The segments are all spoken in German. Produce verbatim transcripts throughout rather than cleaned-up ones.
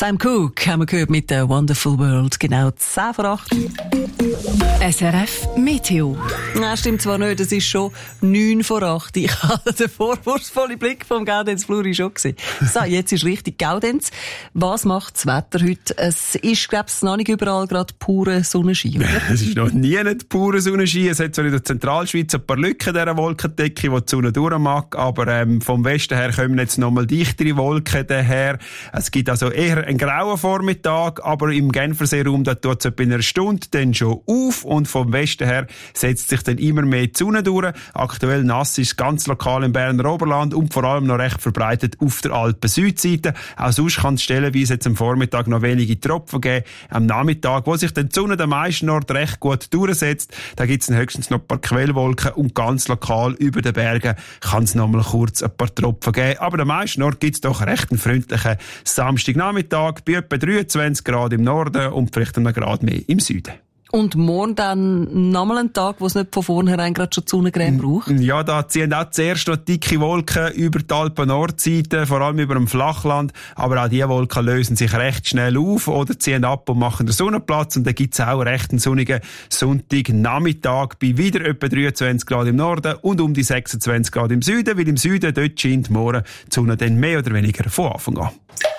Sam Cooke haben wir gehört mit der Wonderful World, genau zehn vor acht. S R F Meteo. Nein, stimmt zwar nicht, es ist schon neun vor acht. Ich hatte den vorwurfsvollen Blick vom Gaudenz Fluri schon gesehen. So, jetzt ist richtig Gaudenz. Was macht das Wetter heute? Es ist, glaube ich, noch nicht überall gerade pure Sonnenschein, oder? Es ist noch nie nicht pure Sonnenschein. Es hat so in der Zentralschweiz ein paar Lücken in dieser Wolkendecke, die die Sonne durch mag. Aber ähm, vom Westen her kommen jetzt nochmal dichtere Wolken daher. Es gibt also eher einen grauen Vormittag, aber im Genferseeraum, da tut es etwa in einer Stunde dann schon auf. Und vom Westen her setzt sich dann immer mehr die Sonne durch. Aktuell nass ist es ganz lokal im Berner Oberland und vor allem noch recht verbreitet auf der Alpen-Südseite. Auch sonst kann es stellenweise jetzt am Vormittag noch wenige Tropfen geben. Am Nachmittag, wo sich dann die Sonne am meisten Ort recht gut durchsetzt, da gibt es dann höchstens noch ein paar Quellwolken und ganz lokal über den Bergen kann es noch mal kurz ein paar Tropfen geben. Aber am meisten Ort gibt es doch recht einen freundlichen Samstagnachmittag bei etwa dreiundzwanzig Grad im Norden und vielleicht einen Grad mehr im Süden. Und morgen dann nochmal ein Tag, wo es nicht von vornherein gerade schon die Sonnencreme braucht? Ja, da ziehen auch zuerst noch dicke Wolken über die Alpen-Nordseite, vor allem über dem Flachland. Aber auch diese Wolken lösen sich recht schnell auf oder ziehen ab und machen den Sonnenplatz. Und dann gibt's auch recht einen sonnigen Sonntagnachmittag bei wieder etwa dreiundzwanzig Grad im Norden und um die sechsundzwanzig Grad im Süden, weil im Süden dort scheint morgen die Sonne dann mehr oder weniger von Anfang an.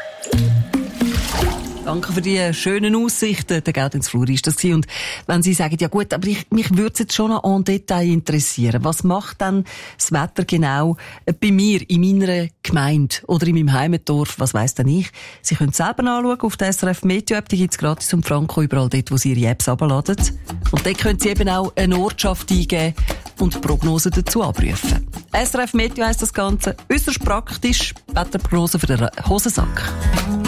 Danke für die schönen Aussichten. Der Gaudenz Fluri ist das gewesen. Und wenn Sie sagen, ja gut, aber ich, mich würde es jetzt schon noch en Detail interessieren. Was macht dann das Wetter genau bei mir, in meiner Gemeinde oder in meinem Heimatdorf? Was weiss denn ich? Sie können es selber anschauen auf der S R F Meteo App. Die gibt's gratis um Franco überall dort, wo Sie Ihre Apps herunterladen. Und dort können Sie eben auch eine Ortschaft eingeben und Prognosen dazu abrufen. S R F Meteo heisst das Ganze. Äusserst praktisch. Wetterprognose für den Hosensack.